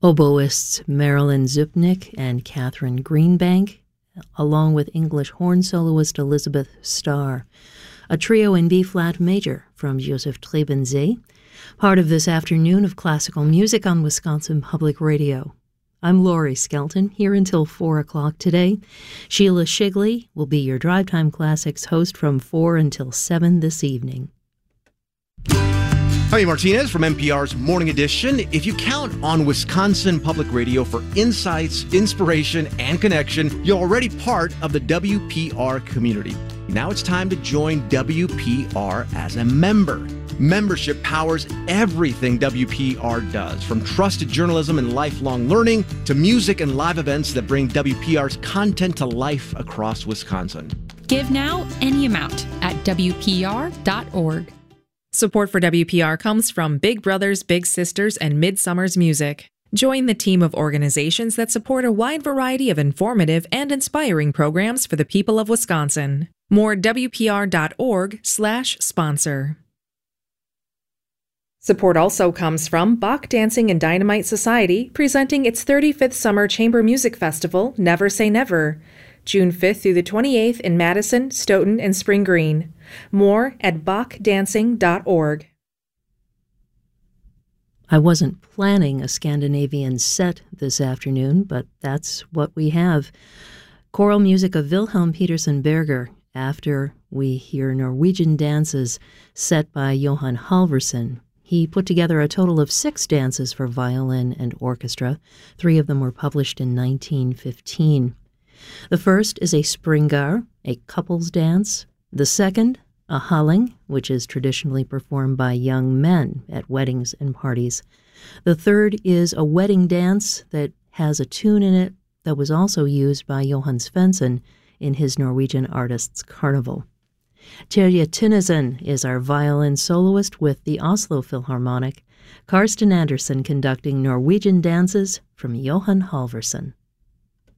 Oboists Marilyn Zupnik and Catherine Greenbank, along with English horn soloist Elizabeth Starr. A trio in B-flat major from Joseph Trebensee, part of this afternoon of classical music on Wisconsin Public Radio. I'm Laurie Skelton, here until 4 o'clock today. Sheila Shigley will be your Drive Time Classics host from 4 until 7 this evening. Jaime Martinez from NPR's Morning Edition. If you count on Wisconsin Public Radio for insights, inspiration, and connection, you're already part of the WPR community. Now it's time to join WPR as a member. Membership powers everything WPR does, from trusted journalism and lifelong learning to music and live events that bring WPR's content to life across Wisconsin. Give now any amount at WPR.org. Support for WPR comes from Big Brothers Big Sisters and Midsummer's Music. Join the team of organizations that support a wide variety of informative and inspiring programs for the people of Wisconsin. More at WPR.org/sponsor. Support also comes from Bach Dancing and Dynamite Society, presenting its 35th Summer Chamber Music Festival, Never Say Never, June 5th through the 28th in Madison, Stoughton, and Spring Green. More at bachdancing.org. I wasn't planning a Scandinavian set this afternoon, but that's what we have. Choral music of Wilhelm Petersen Berger, after we hear Norwegian dances set by Johan Halvorsen. He put together a total of 6 dances for violin and orchestra. 3 of them were published in 1915. The first is a springar, a couple's dance. The second, a halling, which is traditionally performed by young men at weddings and parties. The third is a wedding dance that has a tune in it that was also used by Johan Svensson in his Norwegian Artists' Carnival. Terje Tønnesen is our violin soloist with the Oslo Philharmonic. Karsten Andersen conducting Norwegian dances from Johan Halvorsen.